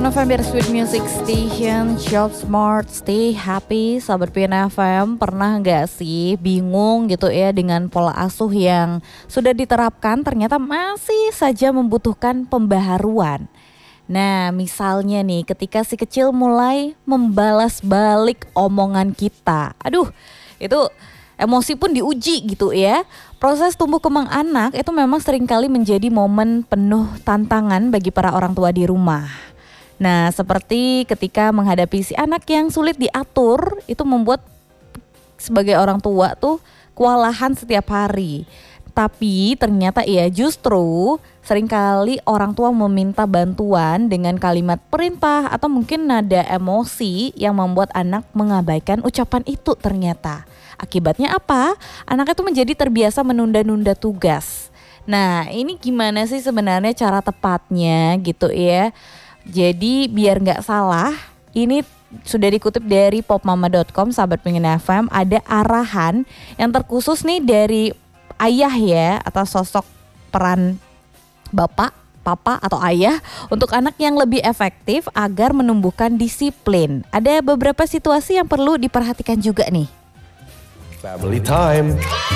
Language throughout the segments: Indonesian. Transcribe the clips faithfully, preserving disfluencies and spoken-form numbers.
F M, biar Sweet Music Station, Job Smart, Stay Happy. Sahabat P N F M, pernah gak sih bingung gitu ya dengan pola asuh yang sudah diterapkan ternyata masih saja membutuhkan pembaharuan. Nah, misalnya nih ketika si kecil mulai membalas balik omongan kita. Aduh, itu emosi pun diuji gitu ya. Proses tumbuh kembang anak itu memang seringkali menjadi momen penuh tantangan bagi para orang tua di rumah. Nah, seperti ketika menghadapi si anak yang sulit diatur, itu membuat sebagai orang tua tuh kewalahan setiap hari. Tapi ternyata ya justru seringkali orang tua meminta bantuan dengan kalimat perintah atau mungkin nada emosi yang membuat anak mengabaikan ucapan itu ternyata. Akibatnya apa? Anak itu menjadi terbiasa menunda-nunda tugas. Nah, ini gimana sih sebenarnya cara tepatnya gitu ya? Jadi biar gak salah, ini sudah dikutip dari popmama dot com, sahabat pengen F M, ada arahan yang terkhusus nih dari ayah ya, atau sosok peran bapak, papa atau ayah untuk anak yang lebih efektif agar menumbuhkan disiplin. Ada beberapa situasi yang perlu diperhatikan juga nih. Family time.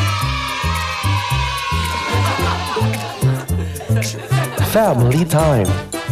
Family time.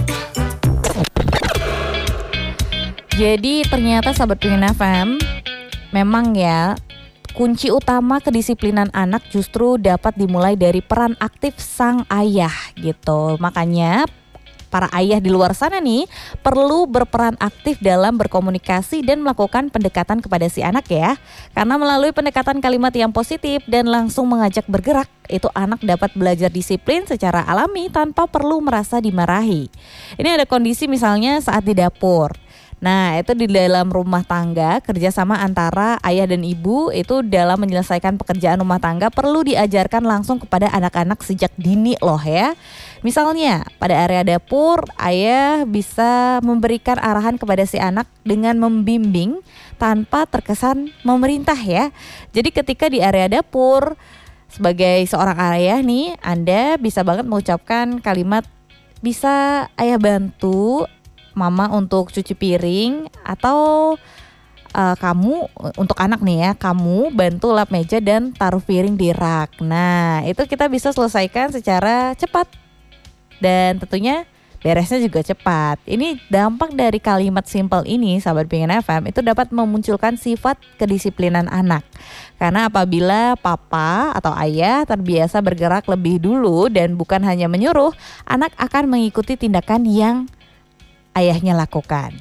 Jadi ternyata sahabat pengen F M, memang ya kunci utama kedisiplinan anak justru dapat dimulai dari peran aktif sang ayah gitu. Makanya para ayah di luar sana nih perlu berperan aktif dalam berkomunikasi dan melakukan pendekatan kepada si anak ya. Karena melalui pendekatan kalimat yang positif dan langsung mengajak bergerak, itu anak dapat belajar disiplin secara alami tanpa perlu merasa dimarahi. Ini ada kondisi misalnya saat di dapur. Nah, itu di dalam rumah tangga, kerjasama antara ayah dan ibu itu dalam menyelesaikan pekerjaan rumah tangga perlu diajarkan langsung kepada anak-anak sejak dini loh ya. Misalnya pada area dapur, ayah bisa memberikan arahan kepada si anak dengan membimbing tanpa terkesan memerintah ya. Jadi ketika di area dapur, sebagai seorang ayah nih, Anda bisa banget mengucapkan kalimat, bisa ayah bantu mama untuk cuci piring, atau uh, kamu untuk anak nih ya, kamu bantu lap meja dan taruh piring di rak. Nah, itu kita bisa selesaikan secara cepat dan tentunya beresnya juga cepat. Ini dampak dari kalimat simpel ini, sahabat pengen F M, itu dapat memunculkan sifat kedisiplinan anak. Karena apabila papa atau ayah terbiasa bergerak lebih dulu dan bukan hanya menyuruh, anak akan mengikuti tindakan yang ayahnya lakukan.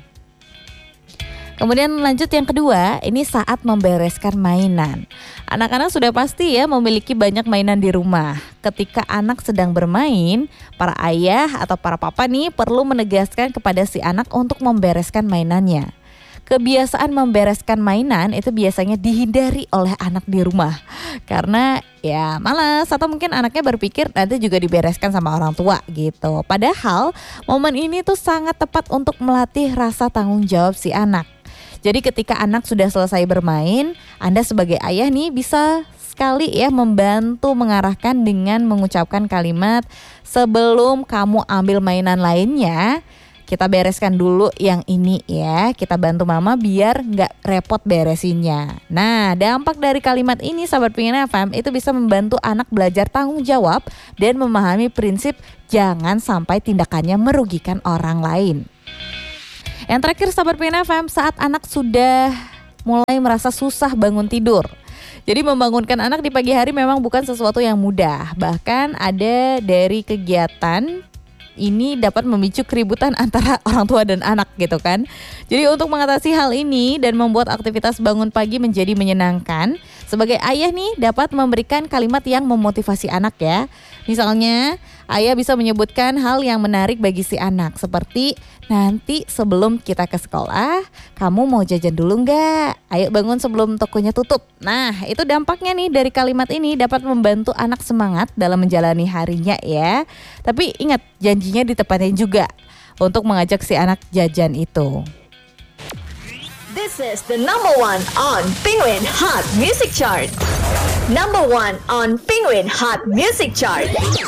Kemudian lanjut yang kedua, ini saat membereskan mainan. Anak-anak sudah pasti ya memiliki banyak mainan di rumah. Ketika anak sedang bermain, para ayah atau para papa nih perlu menegaskan kepada si anak untuk membereskan mainannya. Kebiasaan membereskan mainan itu biasanya dihindari oleh anak di rumah. Karena ya malas atau mungkin anaknya berpikir nanti juga dibereskan sama orang tua gitu. Padahal momen ini tuh sangat tepat untuk melatih rasa tanggung jawab si anak. Jadi ketika anak sudah selesai bermain, Anda sebagai ayah nih bisa sekali ya membantu mengarahkan dengan mengucapkan kalimat, sebelum kamu ambil mainan lainnya, kita bereskan dulu yang ini ya. Kita bantu mama biar gak repot beresinnya. Nah, dampak dari kalimat ini sahabat pengen F M itu bisa membantu anak belajar tanggung jawab dan memahami prinsip jangan sampai tindakannya merugikan orang lain. Yang terakhir sahabat pengen F M, saat anak sudah mulai merasa susah bangun tidur. Jadi membangunkan anak di pagi hari memang bukan sesuatu yang mudah. Bahkan ada dari kegiatan ini dapat memicu keributan antara orang tua dan anak gitu kan. Jadi untuk mengatasi hal ini dan membuat aktivitas bangun pagi menjadi menyenangkan, sebagai ayah nih dapat memberikan kalimat yang memotivasi anak ya. Misalnya ayah bisa menyebutkan hal yang menarik bagi si anak, seperti nanti sebelum kita ke sekolah, kamu mau jajan dulu nggak? Ayo bangun sebelum tokonya tutup. Nah, itu dampaknya nih dari kalimat ini dapat membantu anak semangat dalam menjalani harinya ya. Tapi ingat, janjinya ditepatin juga untuk mengajak si anak jajan itu. This is the number one on Penguin Hot Music Chart. Number one on Penguin Hot Music Chart.